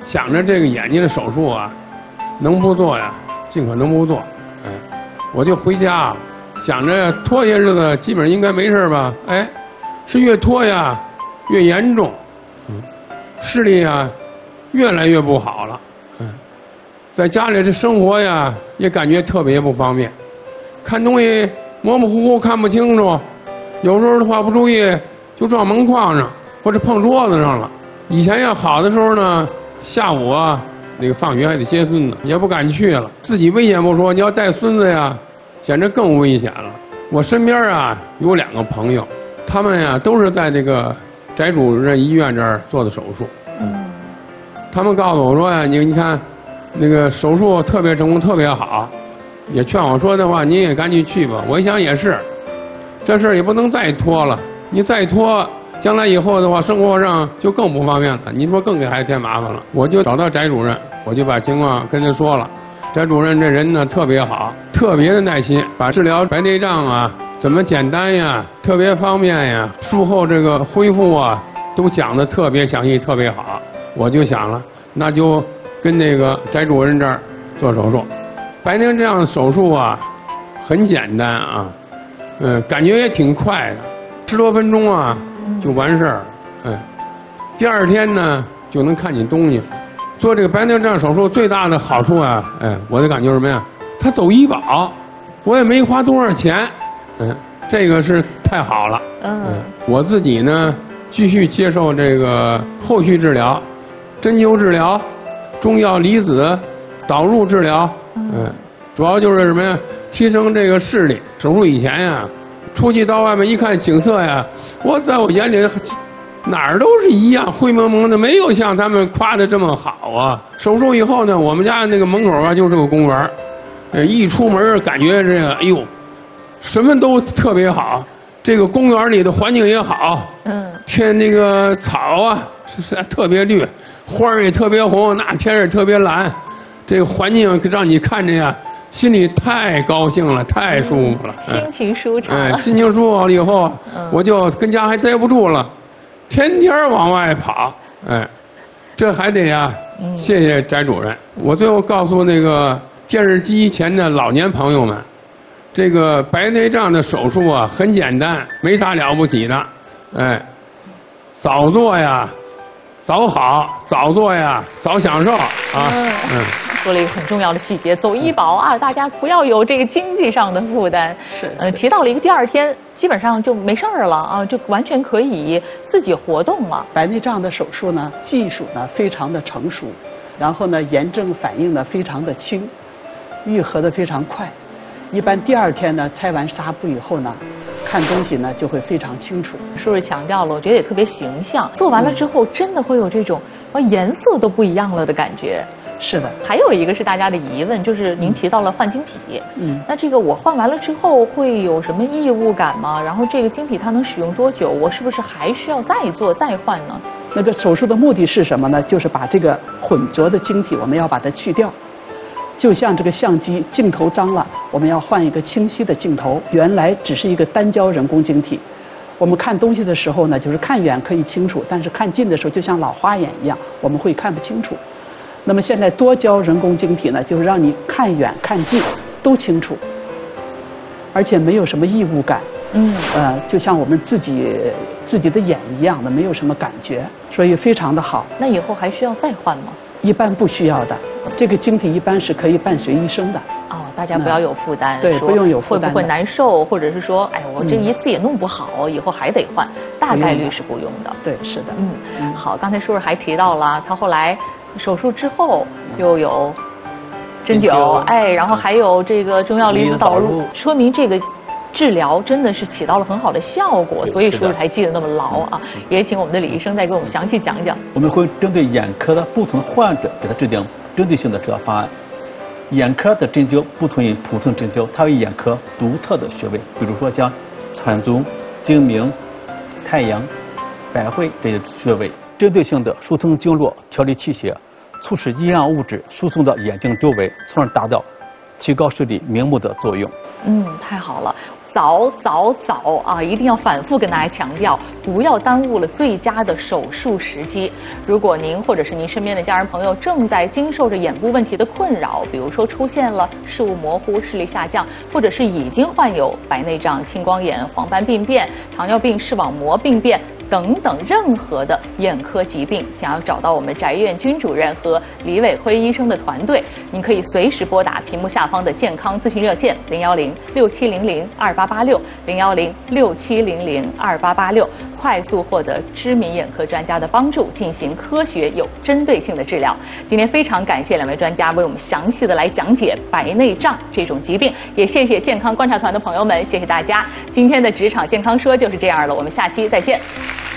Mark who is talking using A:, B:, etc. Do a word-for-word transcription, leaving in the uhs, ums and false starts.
A: 想着这个眼睛的手术啊，能不做呀，尽可能不做。哎，我就回家，想着拖些日子，基本上应该没事吧？哎，是越拖呀越严重，嗯，视力啊越来越不好了。嗯，在家里这生活呀也感觉特别不方便，看东西模模糊糊看不清楚，有时候的话不注意就撞门框上或者碰桌子上了。以前要好的时候呢，下午啊那个放学还得接孙子，也不敢去了，自己危险不说，你要带孙子呀简直更危险了。我身边啊有两个朋友，他们呀都是在这个翟主任医院这儿做的手术。嗯，他们告诉我说呀，你你看那个手术特别成功，特别好，也劝我说的话，你也赶紧去吧。我一想也是，这事儿也不能再拖了，你再拖将来以后的话，生活上就更不方便了。你说更给孩子添麻烦了。我就找到翟主任，我就把情况跟他说了。翟主任这人呢特别好，特别的耐心，把治疗白内障啊怎么简单呀，特别方便呀，术后这个恢复啊都讲得特别详细，特别好。我就想了，那就跟那个翟主任这儿做手术。白内障手术啊很简单啊，呃感觉也挺快的，十多分钟啊就完事儿了。哎，第二天呢就能看见东西。做这个白内障手术最大的好处啊，哎，我的感觉是什么呀？他走医保，我也没花多少钱，嗯，这个是太好了。嗯，我自己呢继续接受这个后续治疗，针灸治疗、中药离子、导入治疗，嗯，主要就是什么呀？提升这个视力。手术以前呀，出去到外面一看景色呀，我在我眼里哪儿都是一样，灰蒙蒙的，没有像他们夸的这么好啊。手术以后呢，我们家那个门口啊就是个公园，呃，一出门感觉这个，哎呦，什么都特别好。这个公园里的环境也好，嗯，天那个草啊是是特别绿，花儿也特别红，那天也特别蓝，这个环境让你看着呀，心里太高兴了，太舒服了，
B: 嗯、心情舒畅。
A: 哎，心情舒服了以后，嗯、我就跟家还待不住了。天天往外跑，哎，这还得呀，嗯、谢谢翟主任。我最后告诉那个电视机前的老年朋友们，这个白内障的手术啊很简单，没啥了不起的，哎，早做呀，早好，早做呀，早享受啊。嗯。嗯，
B: 说了一个很重要的细节，走医保啊，大家不要有这个经济上的负担。是，呃，提到了一个第二天，基本上就没事儿了啊，就完全可以自己活动了。
C: 白内障的手术呢，技术呢非常的成熟，然后呢，炎症反应呢非常的轻，愈合的非常快。一般第二天呢，拆完纱布以后呢，看东西呢就会非常清楚。
B: 叔叔强调了，我觉得也特别形象。做完了之后，真的会有这种啊颜色都不一样了的感觉。
C: 是的，
B: 还有一个是大家的疑问，就是您提到了换晶体，嗯，那这个我换完了之后会有什么异物感吗？然后这个晶体它能使用多久？我是不是还需要再做再换呢？
C: 那个手术的目的是什么呢？就是把这个混浊的晶体我们要把它去掉，就像这个相机镜头脏了，我们要换一个清晰的镜头。原来只是一个单焦人工晶体，我们看东西的时候呢，就是看远可以清楚，但是看近的时候就像老花眼一样，我们会看不清楚。那么现在多焦人工晶体呢，就是让你看远看近都清楚，而且没有什么异物感。嗯，呃，就像我们自己自己的眼一样的，没有什么感觉，所以非常的好。
B: 那以后还需要再换吗？
C: 一般不需要的，这个晶体一般是可以伴随一生的。
B: 哦，大家不要有负担，
C: 对，不用有负担。
B: 会不会难受，或者是说，哎，我这一次也弄不好，嗯、以后还得换，大概率是不用的。
C: 对，是的。
B: 嗯，嗯好，刚才叔叔还提到了，他后来手术之后又有针灸，哎，然后还有这个中药离子导入，说明这个治疗真的是起到了很好的效果，所以叔叔才记得那么牢啊。也请我们的李医生再给我们详细讲讲。
D: 我们会针对眼科的不同患者给他制定针对性的治疗方案。眼科的针灸不同于普通针灸，它有眼科独特的穴位，比如说像川足、睛明、太阳、百会这些穴位，针对性的疏通经络，调理气血，促使阴阳物质输送到眼睛周围，从而达到提高视力明目的作用。
B: 嗯，太好了。 早早早啊！一定要反复跟大家强调，不要耽误了最佳的手术时机。如果您或者是您身边的家人朋友正在经受着眼部问题的困扰，比如说出现了视物模糊、视力下降，或者是已经患有白内障、青光眼、黄斑病变、糖尿病、视网膜病变等等任何的眼科疾病，想要找到我们翟院军主任和李伟辉医生的团队，您可以随时拨打屏幕下方的健康咨询热线零幺零六七零零二八八六零幺零六七零零二八八六，快速获得知名眼科专家的帮助，进行科学有针对性的治疗。今天非常感谢两位专家为我们详细的来讲解白内障这种疾病，也谢谢健康观察团的朋友们，谢谢大家。今天的职场健康说就是这样了，我们下期再见。